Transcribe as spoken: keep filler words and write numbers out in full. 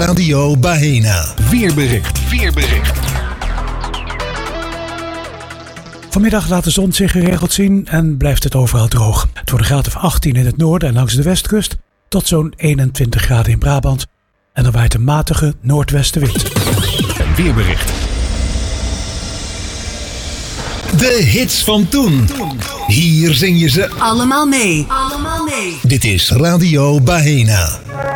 Radio Bahena. Weerbericht. Weerbericht. Vanmiddag laat de zon zich geregeld zien en blijft het overal droog. Het wordt een graad of achttien in het noorden en langs de westkust tot zo'n eenentwintig graden in Brabant. En er waait een matige noordwestenwind. Een weerbericht. De hits van toen. Hier zing je ze allemaal mee. Allemaal mee. Dit is Radio Bahena.